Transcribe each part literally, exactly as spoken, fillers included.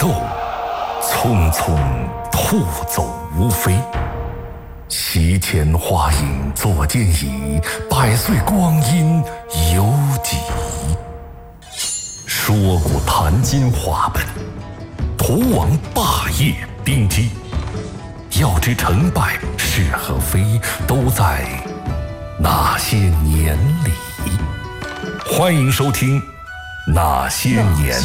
斗，匆匆兔走无飞。席前花影坐间椅，百岁光阴犹几。说古谈今话本，图王霸业兵机。要知成败是和非，都在那些年里。欢迎收听《那些年》。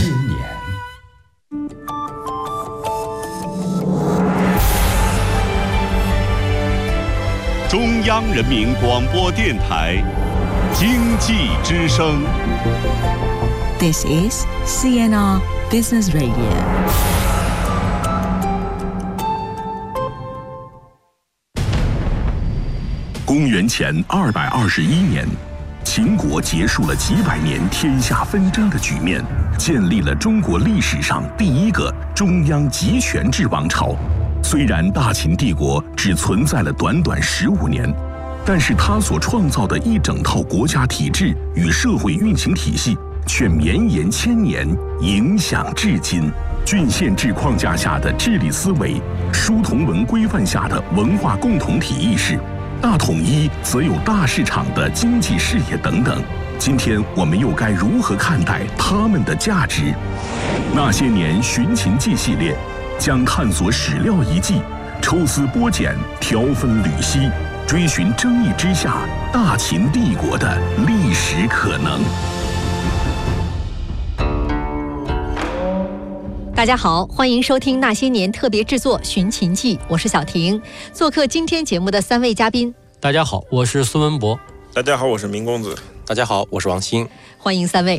中央人民广播电台经济之声。 This is C N R Business Radio。 公元前二百二十一年，秦国结束了几百年天下纷争的局面，建立了中国历史上第一个中央集权制王朝。虽然大秦帝国只存在了短短十五年，但是它所创造的一整套国家体制与社会运行体系却绵延千年，影响至今。郡县制框架下的治理思维，书同文规范下的文化共同体意识，大统一则有大市场的经济视野等等。今天我们又该如何看待他们的价值？那些年寻秦记系列将探索史料遗迹，抽丝剥茧，条分缕析，追寻争议之下大秦帝国的历史可能。 大家好，欢迎收听那些年特别制作《寻秦记》，我是小婷。做客今天节目的三位嘉宾。 大家好，我是孙文博。 大家好，我是明公子。 大家好，我是王兴。 欢迎三位。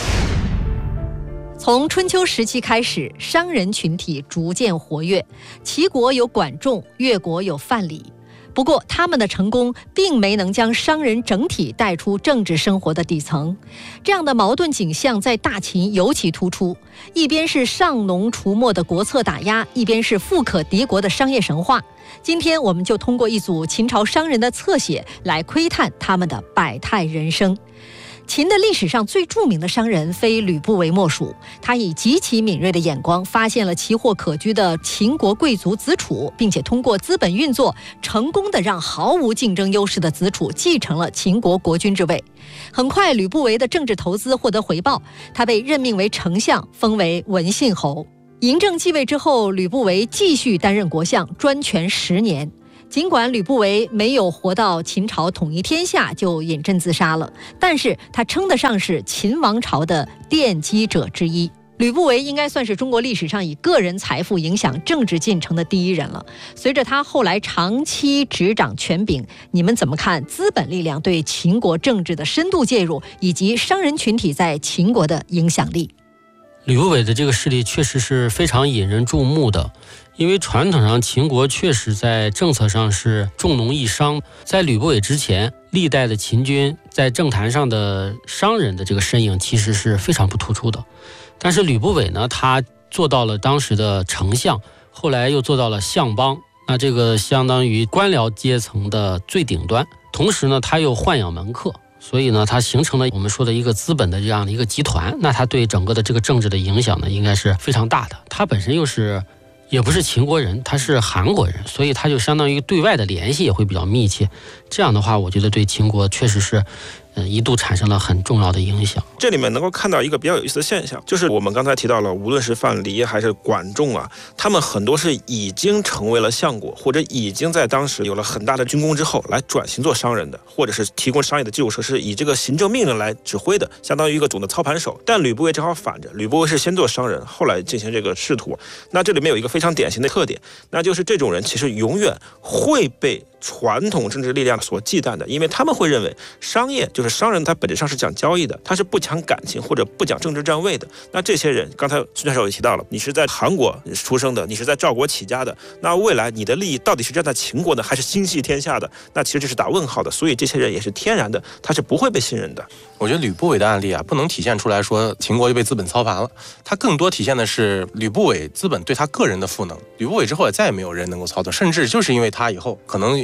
从春秋时期开始，商人群体逐渐活跃，齐国有管仲，越国有范蠡。不过他们的成功并没能将商人整体带出政治生活的底层，这样的矛盾景象在大秦尤其突出，一边是上农除没的国策打压，一边是富可敌国的商业神话。今天我们就通过一组秦朝商人的侧写来窥探他们的百态人生。秦的历史上最著名的商人非吕不韦莫属，他以极其敏锐的眼光发现了奇货可居的秦国贵族子楚，并且通过资本运作成功的让毫无竞争优势的子楚继承了秦国国君之位。很快吕不韦的政治投资获得回报，他被任命为丞相，封为文信侯。嬴政继位之后，吕不韦继续担任国相，专权十年。尽管吕不韦没有活到秦朝统一天下就饮鸩自杀了，但是他称得上是秦王朝的奠基者之一。吕不韦应该算是中国历史上以个人财富影响政治进程的第一人了。随着他后来长期执掌权柄，你们怎么看资本力量对秦国政治的深度介入，以及商人群体在秦国的影响力？ 吕不韦的这个势力确实是非常引人注目的，因为传统上秦国确实在政策上是重农抑商。在吕不韦之前，历代的秦军在政坛上的商人的这个身影其实是非常不突出的。但是吕不韦呢，他做到了当时的丞相，后来又做到了相邦，那这个相当于官僚阶层的最顶端。同时呢，他又豢养门客，所以呢，它形成了我们说的一个资本的这样的一个集团，那它对整个的这个政治的影响呢，应该是非常大的。它本身又是也不是秦国人，他是韩国人，所以他就相当于对外的联系也会比较密切。这样的话，我觉得对秦国确实是呃，一度产生了很重要的影响。 这里面能够看到一个比较有意思的现象，就是我们刚才提到了，无论是范蠡还是管仲啊，他们很多是已经成为了相国，或者已经在当时有了很大的军功之后来转型做商人的，或者是提供商业的基础设施，以这个行政命令来指挥的，相当于一个总的操盘手。但吕不韦正好反着，吕不韦是先做商人，后来进行这个仕途。那这里面有一个非常典型的特点，那就是这种人其实永远会被传统政治力量所忌惮的，因为他们会认为商业就是商人，他本质上是讲交易的，他是不讲感情或者不讲政治站位的。那这些人，刚才孙教授也提到了，你是在韩国出生的，你是在赵国起家的，那未来你的利益到底是站在秦国呢，还是心系天下的？那其实这是打问号的。所以这些人也是天然的，他是不会被信任的。 我觉得吕不韦的案例啊，不能体现出来说秦国就被资本操盘了，他更多体现的是吕不韦资本对他个人的赋能。吕不韦之后也再也没有人能够操作，甚至就是因为他以后可能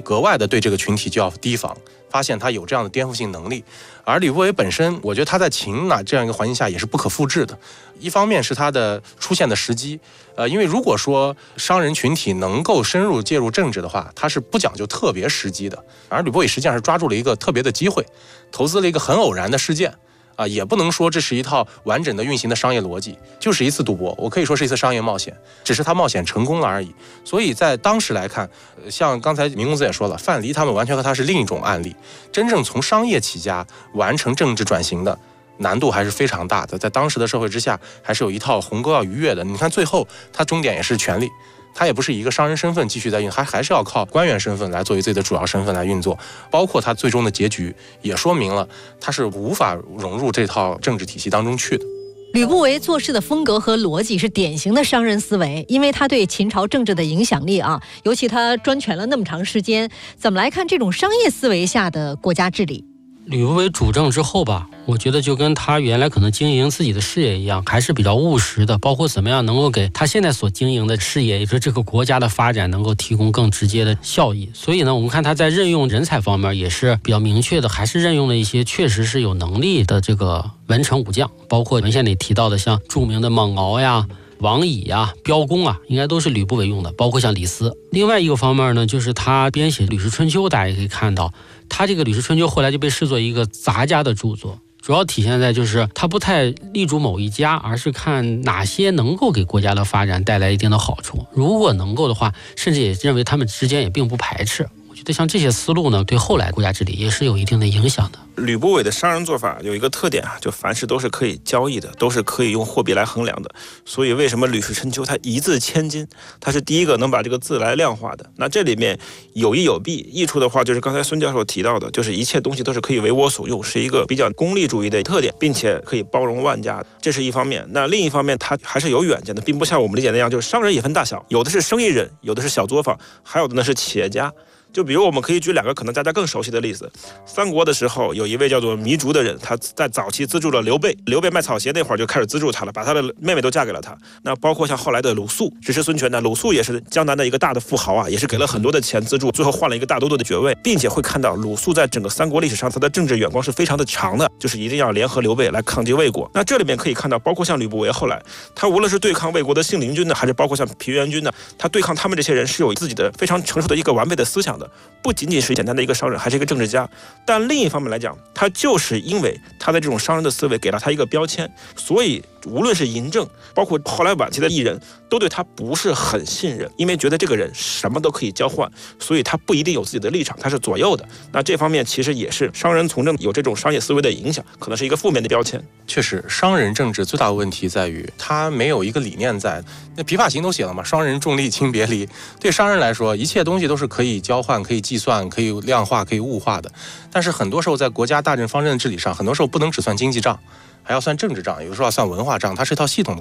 格外的对这个群体就要提防，发现他有这样的颠覆性能力。而吕不韦本身，我觉得他在秦呢这样一个环境下也是不可复制的。一方面是他的出现的时机，呃，因为如果说商人群体能够深入介入政治的话，他是不讲究特别时机的。而吕不韦实际上是抓住了一个特别的机会，投资了一个很偶然的事件。啊，也不能说这是一套完整的运行的商业逻辑，就是一次赌博，我可以说是一次商业冒险，只是他冒险成功了而已。所以在当时来看，像刚才明公子也说了，范蠡他们完全和他是另一种案例，真正从商业起家完成政治转型的难度还是非常大的，在当时的社会之下，还是有一套鸿沟要逾越的。你看最后他终点也是权力。他也不是以一个商人身份继续在运，他还是要靠官员身份来作为自己的主要身份来运作，包括他最终的结局也说明了他是无法融入这套政治体系当中去的。 吕不韦做事的风格和逻辑是典型的商人思维，因为他对秦朝政治的影响力啊，尤其他专权了那么长时间，怎么来看这种商业思维下的国家治理？ 吕不韦主政之后吧，我觉得就跟他原来可能经营自己的事业一样，还是比较务实的，包括怎么样能够给他现在所经营的事业，也就是这个国家的发展能够提供更直接的效益。所以呢，我们看他在任用人才方面也是比较明确的，还是任用了一些确实是有能力的这个文臣武将，包括文献里提到的像著名的蒙敖呀、王乙呀、彪公啊，应该都是吕不韦用的，包括像李斯。另外一个方面呢，就是他编写《吕氏春秋》，大家也可以看到，他这个《吕氏春秋》后来就被视作一个杂家的著作，主要体现在就是他不太立足某一家，而是看哪些能够给国家的发展带来一定的好处。如果能够的话，甚至也认为他们之间也并不排斥。我觉得像这些思路呢，对后来国家治理也是有一定的影响的。 吕不韦的商人做法有一个特点啊，就凡事都是可以交易的，都是可以用货币来衡量的。所以为什么《吕氏春秋》它一字千金，它是第一个能把这个字来量化的。那这里面有益有弊，益处的话就是刚才孙教授提到的，就是一切东西都是可以为我所用，是一个比较功利主义的特点，并且可以包容万家，这是一方面。那另一方面，它还是有远见的，并不像我们理解那样，就是商人也分大小，有的是生意人，有的是小作坊，还有的呢是企业家。就比如我们可以举两个可能大家更熟悉的例子，三国的时候有一位叫做糜竺的人，他在早期资助了刘备，刘备卖草鞋那会儿就开始资助他了，把他的妹妹都嫁给了他。那包括像后来的鲁肃，支持孙权的鲁肃也是江南的一个大的富豪啊，也是给了很多的钱资助，最后换了一个大都督的爵位，并且会看到鲁肃在整个三国历史上他的政治眼光是非常的长的，就是一定要联合刘备来抗击魏国。那这里面可以看到，包括像吕不韦后来他无论是对抗魏国的信陵君呢，还是包括像皮原君呢，他对抗他们这些人是有自己的非常成熟的一个完备的思想的，不仅仅是简单的一个商人，还是一个政治家。但另一方面来讲，他就是因为他的这种商人的思维给了他一个标签，所以无论是嬴政，包括后来晚期的异人，都对他不是很信任，因为觉得这个人什么都可以交换，所以他不一定有自己的立场，他是左右的。那这方面其实也是商人从政有这种商业思维的影响，可能是一个负面的标签。 确实，商人政治最大的问题在于他没有一个理念在。那《琵琶行》都写了嘛，商人重利轻别离。对商人来说，一切东西都是可以交换、可以计算、可以量化、可以物化的。但是很多时候在国家大政方针的治理上，很多时候不能只算经济账，还要算政治账，有时候要算文化账，它是一套系统的